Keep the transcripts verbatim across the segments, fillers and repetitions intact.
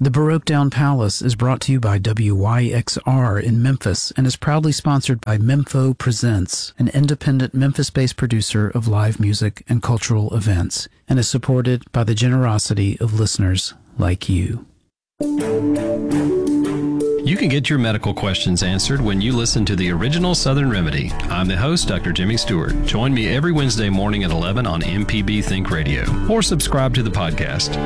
The Baroque Down Palace is brought to you by W Y X R in Memphis and is proudly sponsored by Mempho Presents, an independent Memphis-based producer of live music and cultural events, and is supported by the generosity of listeners like you. You can get your medical questions answered when you listen to the original Southern Remedy. I'm the host, Doctor Jimmy Stewart. Join me every Wednesday morning at eleven on M P B Think Radio, or subscribe to the podcast.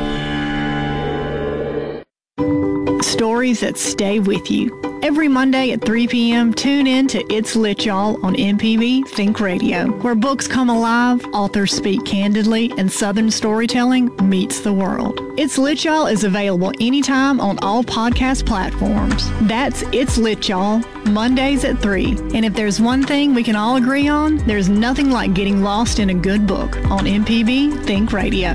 Stories that stay with you. Every Monday at three p.m., tune in to It's Lit Y'all on M P B Think Radio, where books come alive, authors speak candidly, and Southern storytelling meets the world. It's Lit Y'all is available anytime on all podcast platforms. That's It's Lit Y'all, Mondays at three. And if there's one thing we can all agree on, there's nothing like getting lost in a good book on M P B Think Radio.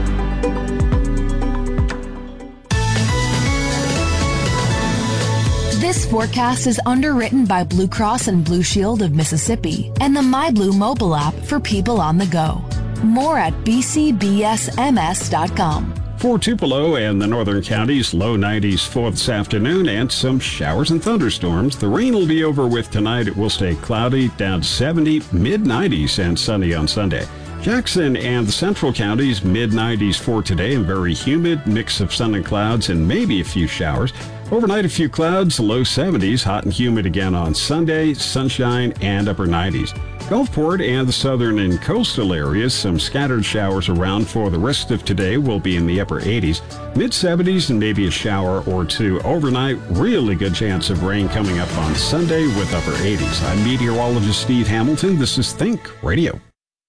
This forecast is underwritten by Blue Cross and Blue Shield of Mississippi and the MyBlue mobile app for people on the go. More at b c b s m s dot com. For Tupelo and the northern counties, low nineties for this afternoon and some showers and thunderstorms. The rain will be over with tonight. It will stay cloudy, down to seventy, mid nineties and sunny on Sunday. Jackson and the central counties, mid nineties for today and very humid, mix of sun and clouds and maybe a few showers. Overnight, a few clouds, low seventies, hot and humid again on Sunday, sunshine and upper nineties. Gulfport and the southern and coastal areas, some scattered showers around for the rest of today will be in the upper eighties, mid seventies and maybe a shower or two. Overnight, really good chance of rain coming up on Sunday with upper eighties. I'm meteorologist Steve Hamilton. This is Think Radio.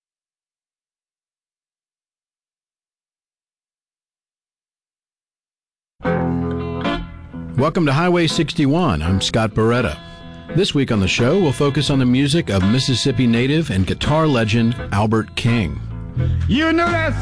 Welcome to Highway sixty-one. I'm Scott Beretta. This week on the show, we'll focus on the music of Mississippi native and guitar legend Albert King. You know that